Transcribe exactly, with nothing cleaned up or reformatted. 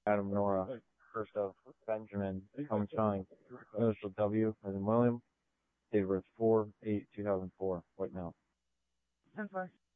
Adam Nora, first of Benjamin, Common Spelling, initial W as in William, date of birth four eight two thousand four, White Male. ten four.